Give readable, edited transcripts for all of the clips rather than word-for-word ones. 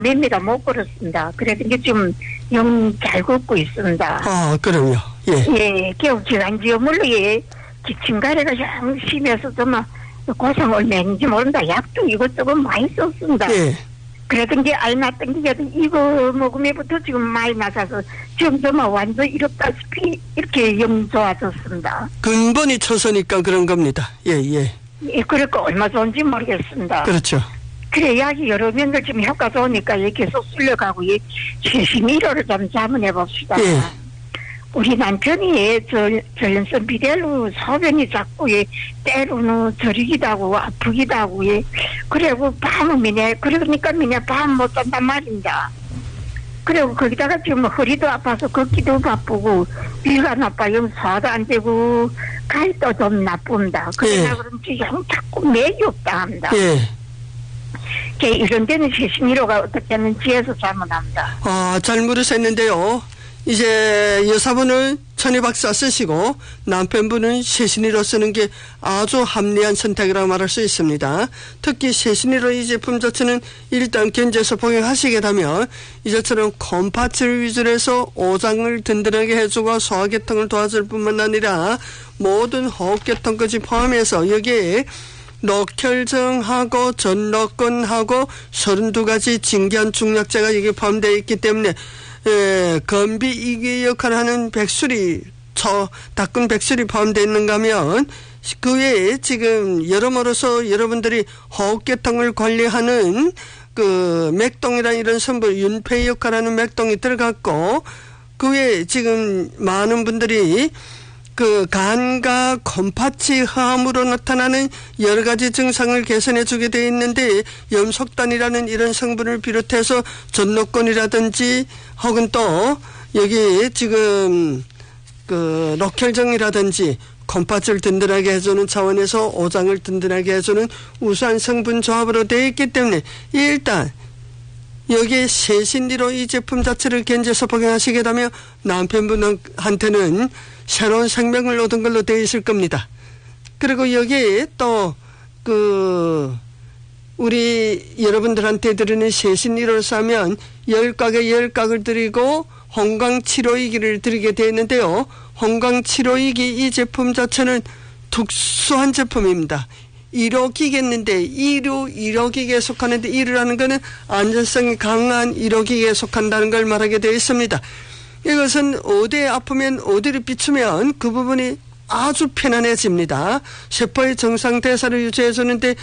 매매가 못 걸었습니다. 그래서 이게 지금 영 잘 걷고 있습니다. 아, 그럼요. 예. 예, 겨우 질환지어물로 기침가래가 영 심해서 정말 고생 얼마인지 모른다. 약도 이것저것 많이 썼습니다. 예. 그래도 이제 아이 낳던 게 이거 먹으면부터 지금 많이 나서서 지금 정말 완전 이렇다시피 이렇게 영 좋아졌습니다. 근본이 처서니까 그런 겁니다. 예, 예. 예, 그러니까 얼마 좋은지 모르겠습니다. 그렇죠. 그래, 약이 여러 명들 지금 효과 좋으니까 계속 쓸려가고, 최신의료를 좀 자문해 봅시다. 예. 우리 남편이 전염성 비대로 소변이 자꾸 때로는 저리기도 하고 아프기도 하고 그리고 밤은 그러니까 밤 못 잔단 말입니다. 그리고 거기다가 지금 허리도 아파서 걷기도 바쁘고 위가 나빠요. 소화도 안 되고 간도 좀 나쁩니다. 그러나 그런지 자꾸 맥이 없다 합니다. 예. 이런 데는 최신의료가 어떻게 하는지 해서 자문합니다. 아, 잘 물으셨는데요. 이제 여사분은 천혜박사 쓰시고 남편분은 최신의료 쓰는 게 아주 합리한 선택이라고 말할 수 있습니다. 특히 최신의료 이 제품 자체는 일단 견제해서 복용하시게 되면 이제처럼 컴파츠를 위주로 해서 오장을 든든하게 해주고 소화계통을 도와줄 뿐만 아니라 모든 호흡계통까지 포함해서 여기에 녹혈증하고 전록근하고 32가지 진기한 중약제가 여기 포함되어 있기 때문에 건비 이기 역할을 하는 백술이 닦은 백술이 포함되어 있는가 하면 그 외에 지금 여러모로서 여러분들이 호흡계통을 관리하는 그 맥동이라는 이런 성분 윤폐 역할하는 맥동이 들어갔고 그 외에 지금 많은 분들이 그 간과 컴파치 화합으로 나타나는 여러 가지 증상을 개선해 주게 되어 있는데 염속단이라는 이런 성분을 비롯해서 전록근이라든지 혹은 또 여기 지금 그 녹혈증이라든지 컴파치를 든든하게 해주는 차원에서 오장을 든든하게 해주는 우수한 성분 조합으로 되어 있기 때문에 일단 여기에 최신의료 이 제품 자체를 견제해서 복용하시게 되면 남편분한테는 새로운 생명을 얻은 걸로 되어 있을 겁니다. 그리고 여기에 또 우리 여러분들한테 드리는 최신의료를 사면 10각에 10각을 드리고 홍광치료이기를 드리게 되어 있는데요. 홍광치료이기 이 제품 자체는 특수한 제품입니다. 1호기겠는데 1호기계에 속하는데 1호라는 것은 안전성이 강한 1호기계에 속한다는 걸 말하게 되어 있습니다. 이것은 어디에 아프면 어디를 비추면 그 부분이 아주 편안해집니다. 세포의 정상 대사를 유지해 주는데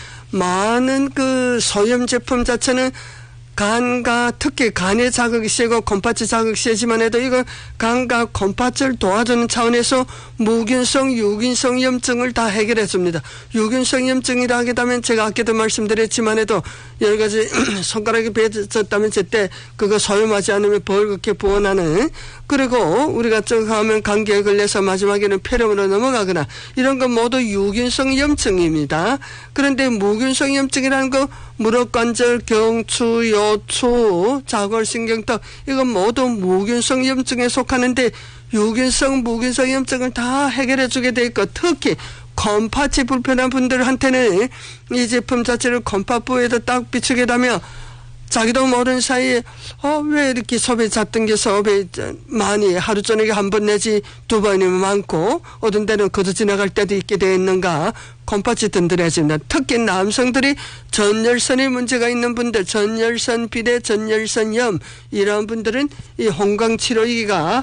많은 그 소염 제품 자체는 간과 특히 간의 자극이 세고 컴파치 자극이 세지만 해도 이건 간과 컴파치를 도와주는 차원에서 무균성, 유균성 염증을 다 해결해 줍니다. 유균성 염증이라 하게 되면 제가 아까도 말씀드렸지만 해도 여러 가지 손가락이 베졌다면 제때 그거 소염하지 않으면 벌겋게 부어나는 그리고 우리가 쭉 하면 감기에 걸려서 마지막에는 폐렴으로 넘어가거나 이런 건 모두 유균성 염증입니다. 그런데 무균성 염증이라는 거 무릎관절, 경추, 요추, 자골신경통 이건 모두 무균성 염증에 속하는데 유균성, 무균성 염증을 다 해결해 주게 돼 있고 특히 컴파치 불편한 분들한테는 이 제품 자체를 컴파부에다 딱 비추게 되면 자기도 모르는 사이에 왜 이렇게 sob에 잤던 게 sob에 많이 하루 저녁에 한 번 내지 두 번이면 많고 어떤 데는 거저 지나갈 때도 있게 되어 있는가 컴파치 든든해집니다. 특히 남성들이 전열선에 문제가 있는 분들 전열선 비대 전열선염 이런 분들은 이 홍광치료기가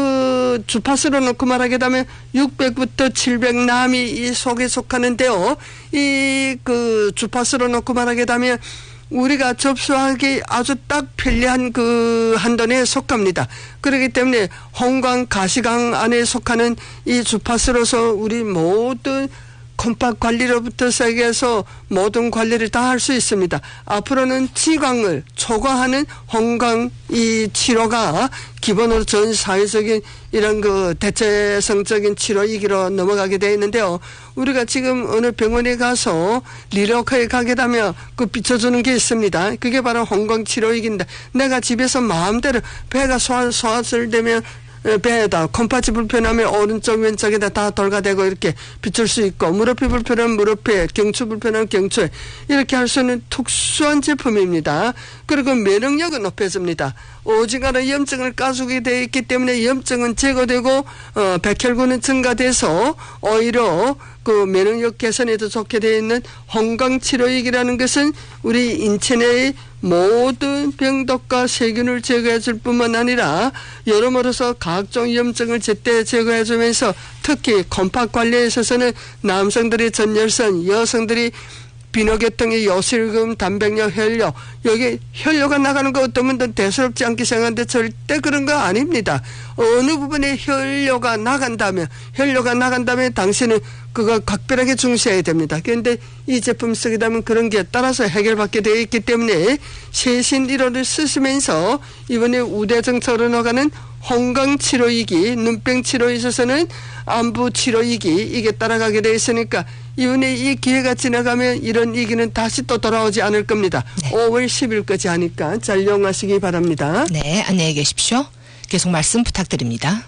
그 주파수로 놓고 말하게 되면 600부터 700 남이 이 속에 속하는데요. 이 그 주파수로 놓고 말하게 되면 우리가 접수하기 아주 딱 편리한 그 한돈에 속합니다. 그렇기 때문에 홍광 가시광 안에 속하는 이 주파수로서 우리 모든 컴파 관리로부터 시작해서 모든 관리를 다 할 수 있습니다. 앞으로는 지광을 초과하는 홍광 이 치료가 기본으로 전 사회적인 이런 그 대체성적인 치료이기로 넘어가게 되어 있는데요. 우리가 지금 어느 병원에 가서 리로커에 가게 되면 그 비춰주는 게 있습니다. 그게 바로 홍광 치료이기인데 내가 집에서 마음대로 배가 소화설되면 배에다 콩팥이 불편하면 오른쪽 왼쪽에다 다 돌가대고 이렇게 비출 수 있고 무릎이 불편하면 무릎에 경추 불편하면 경추에 이렇게 할 수 있는 특수한 제품입니다. 그리고 면역력은 높여줍니다. 오징어는 염증을 가속이 되어 있기 때문에 염증은 제거되고 백혈구는 증가돼서 오히려 그 면역력 개선에도 좋게 되어 있는 홍강치료익이라는 것은 우리 인체 내의 모든 병독과 세균을 제거해 줄 뿐만 아니라 여러모로서 각종 염증을 제때 제거해 주면서 특히 콩팥 관리에 있어서는 남성들이 전열선, 여성들이 비뇨계통의 요실금, 단백뇨, 혈뇨 여기 혈뇨가 나가는 거 어떤 분들은 대수롭지 않게 생각하는데 절대 그런 거 아닙니다. 어느 부분에 혈뇨가 나간다면 당신은 그거 각별하게 중시해야 됩니다. 그런데 이 제품 쓰게 되면 그런 게 따라서 해결받게 되어 있기 때문에 최신 1호를 쓰시면서 이번에 우대정처로 나가는 홍강치료이기, 눈병치료에 있어서는 안부치료이기 이게 따라가게 되어 있으니까 이번에 이 기회가 지나가면 이런 얘기는 다시 또 돌아오지 않을 겁니다. 네. 5월 10일까지 하니까 잘 이용하시기 바랍니다. 네, 안녕히 계십시오. 계속 말씀 부탁드립니다.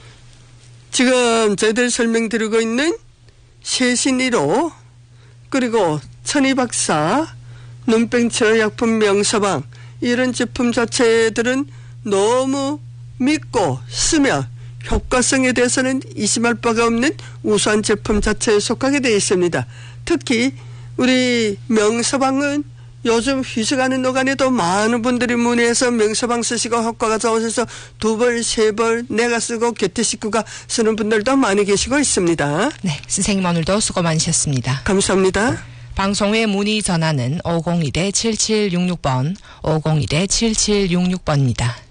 지금 저희들 설명드리고 있는 최신 1호 그리고 천희박사 눈병치료약품 명서방 이런 제품 자체들은 너무 믿고 쓰면 효과성에 대해서는 의심할 바가 없는 우수한 제품 자체에 속하게 되어 있습니다. 특히 우리 명서방은 요즘 휴식하는 노간에도 많은 분들이 문의해서 명서방 쓰시고 효과가 좋으셔서 2벌, 3벌 내가 쓰고 곁에 식구가 쓰는 분들도 많이 계시고 있습니다. 네, 선생님 오늘도 수고 많으셨습니다. 감사합니다. 방송 후에 문의 전화는 501-7766번, 501-7766번입니다.